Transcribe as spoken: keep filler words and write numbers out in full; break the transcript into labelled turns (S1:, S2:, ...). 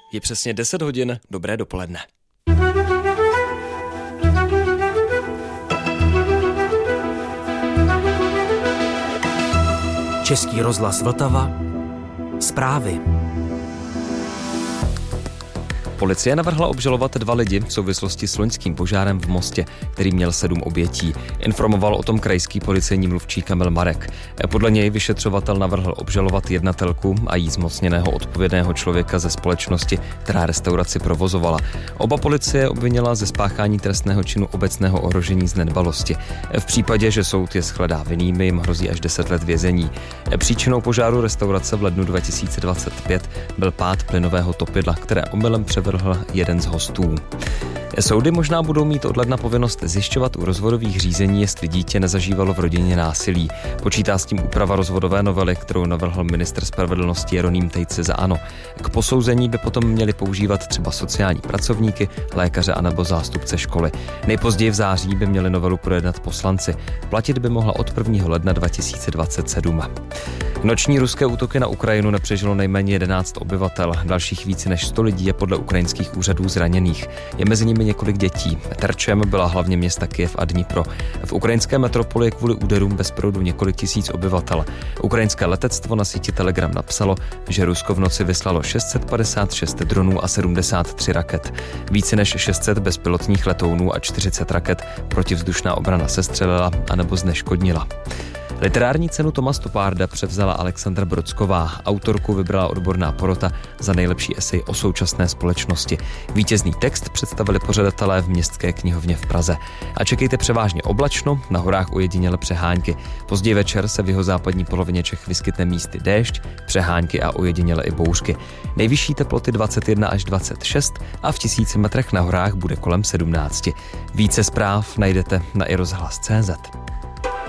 S1: Je přesně deset hodin, dobré dopoledne.
S2: Český rozhlas Vltava. Zprávy.
S1: Policie navrhla obžalovat dva lidi v souvislosti s loňským požárem v Mostě, který měl sedm obětí. Informoval o tom krajský policejní mluvčí Kamil Marek. Podle něj vyšetřovatel navrhl obžalovat jednatelku a jí zmocněného odpovědného člověka ze společnosti, která restauraci provozovala. Oba policie obvinila ze spáchání trestného činu obecného ohrožení z nedbalosti. V případě, že soud je shledá vinnými, jim hrozí až deset let vězení. Příčinou požáru restaurace v lednu dva tisíce dvacet pět byl pád plynového topidla, které omylem převrhl jeden z hostů. Soudy možná budou mít od ledna povinnost zjišťovat u rozvodových řízení, jestli dítě nezažívalo v rodině násilí. Počítá s tím úprava rozvodové novely, kterou navrhl ministr spravedlnosti Jeroným Tejce za ANO. K posouzení by potom měli používat třeba sociální pracovníky, lékaře anebo zástupce školy. Nejpozději v září by měli novelu projednat poslanci. Platit by mohla od prvního ledna dva tisíce dvacet sedm. Noční ruské útoky na Ukrajinu nepřežilo nejméně jedenáct obyvatel. Dalších více než sto lidí je podle ukrajinských úřadů zraněných. Je mezi nimi několik dětí. Terčem byla hlavně města Kyjev a Dnipro. V ukrajinské metropoli je kvůli úderům bez proudu několik tisíc obyvatel. Ukrajinské letectvo na síti Telegram napsalo, že Rusko v noci vyslalo šest set padesát šest dronů a sedmdesát tři raket. Více než šest set bezpilotních letounů a čtyřicet raket protivzdušná obrana sestřelila anebo zneškodnila. Literární cenu Toma Stopparda převzala Alexandra Brodsková. Autorku vybrala odborná porota za nejlepší esej o současné společnosti. Vítězný text představili pořadatelé v Městské knihovně v Praze. A čekejte převážně oblačno, na horách ojediněle přehánky. Později večer se v jihozápadní polovině Čech vyskytne místy déšť, přehánky a ojediněle i bouřky. Nejvyšší teploty dvacet jedna až dvacet šest a v tisíci metrech na horách bude kolem sedmnáct. Více zpráv najdete na i rozhlas tečka cé zet.